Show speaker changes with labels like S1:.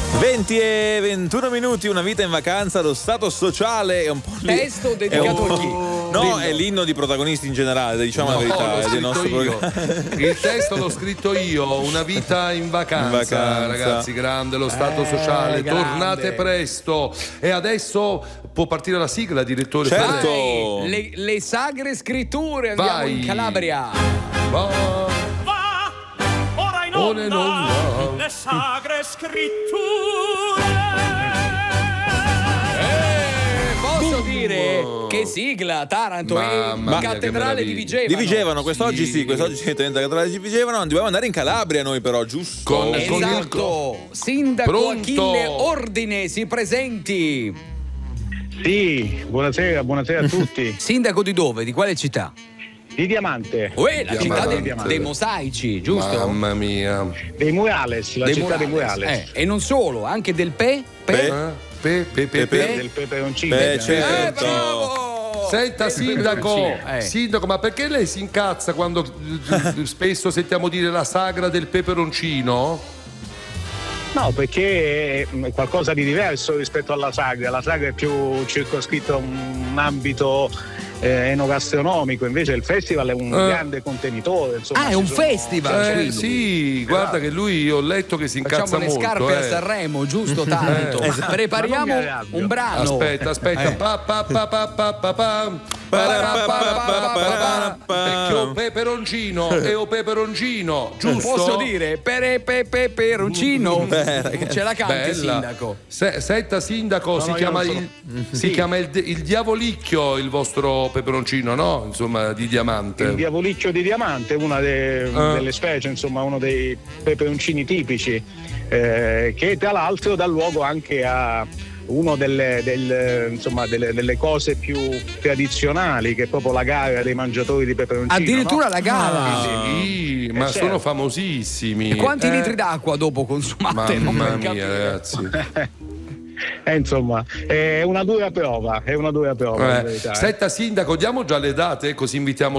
S1: 20:21, una vita in vacanza, lo stato sociale è un po' lì.
S2: Testo dedicato a chi?
S1: No, è l'inno di protagonisti in generale, diciamo la verità. È del nostro
S3: Il testo l'ho scritto io, una vita in vacanza, ragazzi, grande lo stato sociale,
S2: grande.
S3: Tornate presto. E adesso può partire la sigla, direttore.
S1: Certo.
S2: Le sagre scritture, andiamo
S3: Vai.
S2: in Calabria.
S3: Va.
S4: Ora in
S3: Ora in
S4: onda
S3: onda.
S4: le sagre scritture.
S2: Posso dire che sigla, Taranto
S3: Mamma
S2: e
S3: mia,
S2: Cattedrale
S3: che
S2: di
S3: meraviglia.
S2: Vigevano.
S1: Di Vigevano, quest'oggi sì, quest'oggi direttamente Cattedrale di Vigevano. Dobbiamo andare in Calabria noi però, giusto?
S3: Con
S2: Esatto, sindaco
S3: Pronto?
S2: Achille Ordine, si presenti.
S5: Sì, buonasera a tutti.
S2: Sindaco di dove? Di quale città?
S5: Di Diamante,
S2: La città
S3: Diamante.
S2: dei mosaici, giusto?
S3: Mamma mia.
S5: dei Murales, la città dei Murales.
S2: E non solo, anche del
S3: Pe.
S5: Del peperoncino.
S1: Certo.
S2: bravo!
S3: Senta sindaco,
S2: Peperoncino.
S3: sindaco, ma perché lei si incazza quando spesso sentiamo dire la sagra del peperoncino?
S5: No, perché è qualcosa di diverso rispetto alla sagra. La sagra è più circoscritta a un ambito enogastronomico, invece il festival è un grande contenitore. Insomma,
S2: È un festival. quindi.
S3: Sì, guarda che lui ho letto che si incazza
S2: Facciamo le
S3: molto.
S2: scarpe a Sanremo, giusto Taranto? Prepariamo
S5: Ma non mi arrabbio.
S2: un brano.
S3: Aspetta. Perché ho peperoncino e ho peperoncino, giusto?
S2: Posso dire peperoncino? Ce la canti,
S3: Bella.
S2: sindaco?
S3: Senta sindaco,
S5: No,
S3: si
S5: no,
S3: chiama,
S5: io non
S3: si chiama il diavolicchio il vostro peperoncino, no? Insomma, di diamante.
S5: Il diavolicchio di diamante è una delle specie, insomma, uno dei peperoncini tipici, che tra l'altro dà luogo anche a uno delle cose più tradizionali, che è proprio la gara dei mangiatori di peperoncino.
S2: Addirittura
S5: no?
S2: la gara.
S3: Sì, ma
S5: certo.
S3: sono famosissimi.
S2: E quanti litri d'acqua dopo consumate? Non
S3: Mamma
S2: per
S3: mia,
S2: capire.
S3: ragazzi.
S5: Insomma, è una dura prova, in verità.
S3: Senta sindaco, diamo già le date così invitiamo